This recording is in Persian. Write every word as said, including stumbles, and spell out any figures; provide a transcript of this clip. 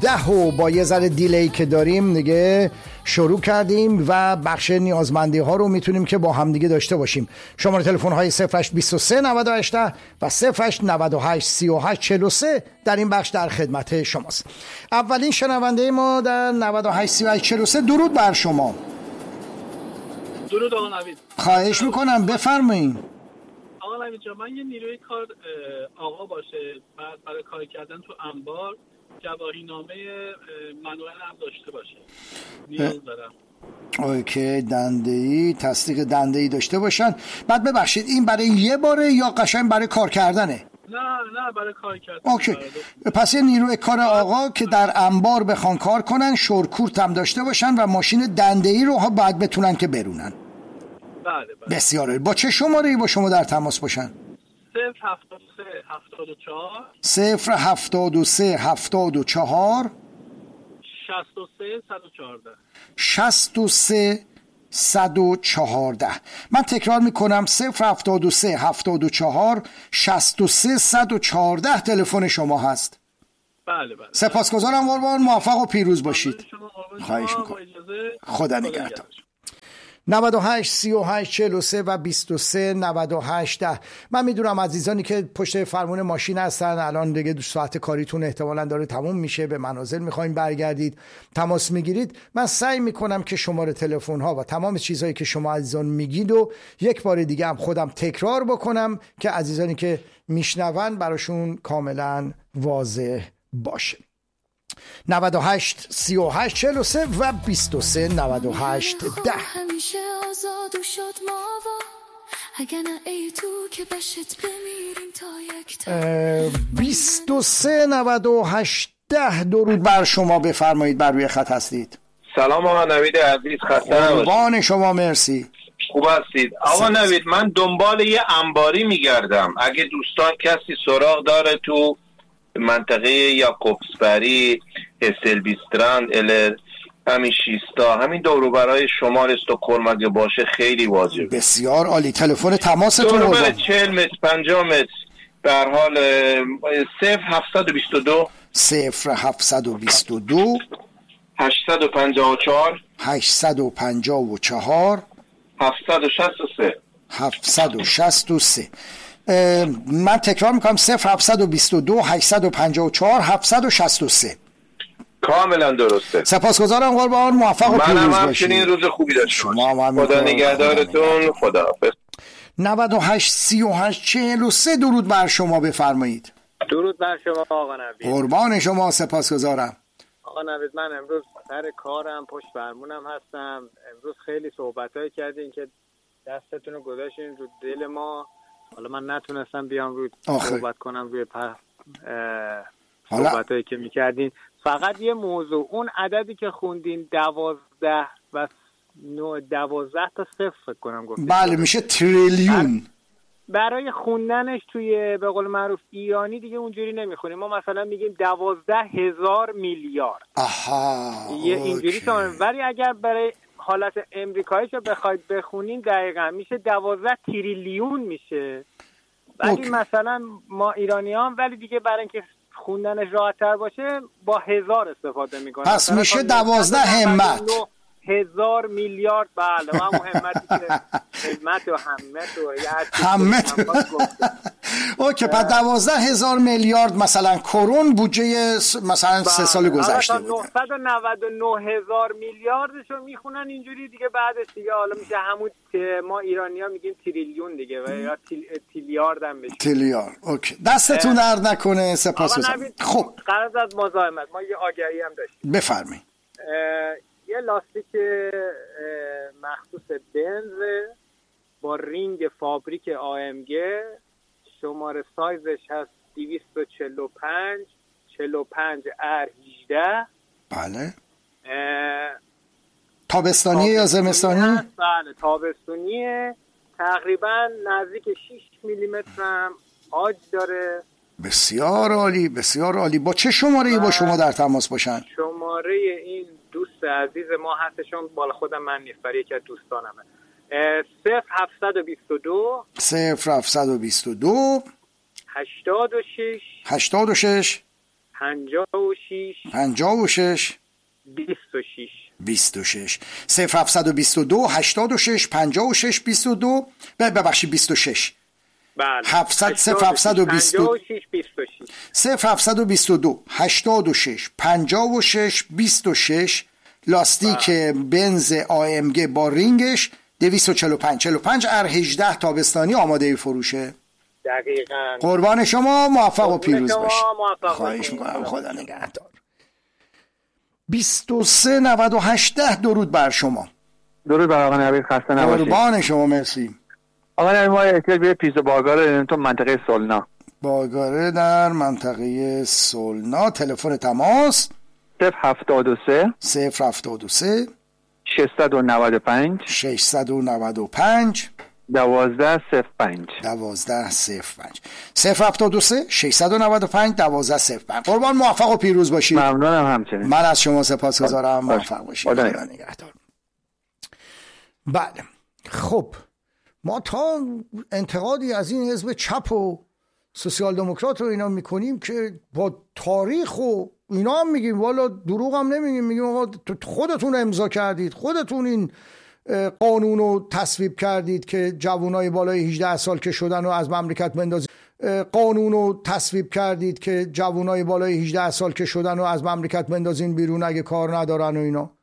ده و با یه ذره دیلی که داریم دیگه شروع کردیم و بخش نیازمندی ها رو میتونیم که با هم دیگه داشته باشیم. شماره تلفن های صفر هشت دو سه نود و هشت و صفر هشت نود و هشت سی و هشت چهل و سه در این بخش در خدمت شماست. اولین شنونده ما در نود و هشت سی و هشت چهل و سه، درود بر شما. درود آقا نوید. خواهش میکنم بفرمایید. آقا نوید جان، من یه نیروی کار آقا باشه، بعد برای کار کردن تو انبار گواهی نامه منوال هم داشته باشه، نیاز دارم. اوکی، دنده‌ای، تصدیق دنده‌ای داشته باشن. بعد ببخشید این برای یه باره یا قشنگ برای کار کردنه؟ نه نه برای کار کردن. اوکی، پس یه نیروی کار آقا که در انبار بخوان کار کنن، شورکورت هم داشته باشن و ماشین دنده‌ای رو ها باید بتونن که برونن. بله بله. بسیاره. با چه شماره‌ای با شما در تماس باشن؟ صفر هفتاد و سه هفتاد و چهار صفر هفتاد و سه هفتاد و چهار شصت و سه صد و چهارده شصت و سه صد و چهارده. من تکرار میکنم صفر هفتاد و سه هفتاد و چهار شصت و سه صد و چهارده تلفن شما هست. بله بله. سپاسگزارم قربان، موفق و پیروز باشید. خواهش میکنم. خدا نگهدار. نود و هشت سی و هشت چهل و سه و بیست و سه نود و هشت ده. من میدونم عزیزانی که پشت فرمون ماشین هستن الان دیگه دو ساعت کاریتون احتمالاً داره تموم میشه، به منازل میخواین برگردید، تماس میگیرید. من سعی میکنم که شماره تلفن ها و تمام چیزهایی که شما عزیزان میگید و یک بار دیگه هم خودم تکرار بکنم که عزیزانی که میشنون براشون کاملا واضح باشه. نود و هشت سی و هشت چهل و سه و بیست و سه نود و هشت ده. همیشه آزاد و شد ماوا اگه نه ای تو که بشت بمیریم تا یک تا بیست و سه نود و هشت ده. درود بر شما، بفرمایید، بر روی خط هستید. سلام آقا نوید عزیز، خسته نباشید. قربان شما، مرسی. خوب هستید آقا نوید؟ من دنبال یه انباری میگردم، اگه دوستان کسی سراغ داره تو منطقه یاکوبسبری، هسلبیستراند، الر، همین شیستا، همین دوروبرای شمال استکهلم اگه باشه خیلی واجبه. بسیار عالی. تلفن تماستون رو دوروبر چهل متر پنجاه متر به هر حال. صفر هفتصد و بیست و دو صفر هفتصد و بیست و دو هشتصد و پنجاه و چهار هشتصد و پنجاه و چهار هفتصد و شصت و سه هفتصد و شصت و سه. من تکرار میکنم صفر هفتصد و بیست و دو هشتصد و پنجاه و چهار هفتصد و شصت و سه. کاملا درسته. سپاسگزارم قربان، موفق و پیروز باشید. منم همچنین روز خوبی داشته باشید. خدا نگهدارتون. خداحافظ. نود و هشت سی و هشت چهل و سه. درود بر شما، بفرمایید. درود بر شما آقا نوید. قربان شما، سپاسگزارم. آقا نوید، من امروز سر کارم پشت فرمونم هستم. امروز خیلی صحبتایی کردین که دستتون رو گذاشتین رو دل ما. حالا من نتونستم بیام روی صحبت کنم روی صحبتایی که میکردین. فقط یه موضوع، اون عددی که خوندین دوازده و دوازده تا صفر فکر کنم گفتین. بله، میشه تریلیون. برای خوندنش توی به قول معروف ایرانی دیگه اونجوری نمیخونیم. ما مثلا میگیم دوازده هزار میلیارد. آها، یه اینجوری تمام. ولی اگر برای حالت امریکاییش رو بخواید بخونین دقیقا میشه دوازده تریلیون میشه. ولی اوکی. مثلا ما ایرانی هم ولی دیگه برای اینکه خوندنش راحت تر باشه با هزار استفاده میکنه. پس میشه دوازده همت. هزار میلیارد. بله، همون همتی که همت و همت و همت. اوکی، پس دوازده هزار میلیارد مثلا کرون بودجه مثلا سه سال گذشته بود. نهصد و نود و نه هزار میلیاردشو میخونن اینجوری دیگه. بعدش دیگه حالا میشه همون ما ایرانی‌ها میگیم تریلیون دیگه و یا تریلیارد هم بشه. تریلیارد. اوکی، دستتون درد نکنه، سپاسگزارم. خب، قرض از مزاحمت، ما یه آگهی هم داشتیم. بفرمایید. یه لاستیک مخصوص بنز با رینگ فابریک آ ام جی، شماره سایزش هست دویست و چهل و پنج چهل و پنج ار هجده. بله. تابستانیه یا زمستانی؟ بله تابستانیه. تقریبا نزدیک شش میلیمتر هم آج داره. بسیار عالی، بسیار عالی. با چه شماره‌ای با شما در تماس باشن؟ شماره این دوست عزیز ما هستشون، بالا خودم من نیست، برای یکی از دوستانمه. صفر هفتصد و بیست و دو صفر هفتصد و بیست و دو هشتاد و شش هشتاد و شش پنجاه و شش پنجاه و شش بیست و شش بیست و شش صفر هفتصد و بیست و دو هشتاد و شش پنجاه و شش بیست و دو ببخشید بیست و شش بله هفتصد صفر هفتصد و بیست و بیست و شش صفر هفتصد و بیست و دو هشتاد و شش پنجاه و شش بیست و شش لاستیک بنز آمگ با رینگش دویست و چهل و پنج چهل و پنج ار هجده تابستانی آماده فروشه. دقیقاً. قربان شما، موفق و پیروز باشید. خواهش میکنم، خدا نگهدار. بیست و سه نود و هشت درود بر شما. درود بر آقا نوید، خسته نباشید. قربان شما، مرسی. آقا نوید، ما احتیاج به پیزا باگاره داریم تو منطقه سولنا. باگاره در منطقه سولنا. تلفن تماس صفر هفتاد و سه صفر هفتاد و سه ششصد و نود و پنج ششصد و نود و پنج دوازده صفر پنج دوازده صفر پنج صفر هفتاد و سه ششصد و نود و پنج دوازده صفر پنج. قربان، موفق و پیروز باشید. ممنونم همچنین. من از شما سپاسگزارم. موفق باشید. خدا نگهدار. بله، خب ما تا انتقادی از این حزب چپ و سوسیال دموکرات رو اینا میکنیم که با تاریخ و اینا هم میگیم، والا دروغ هم نمیگیم، میگیم آقا خودتون امضا کردید، خودتون این قانون رو تصویب کردید که جوانای بالای هجده سال که شدن رو از مملکت بندازید، قانون رو تصویب کردید که جوانای بالای هجده سال که شدن رو از مملکت بندازین بیرون اگه کار ندارن و اینا.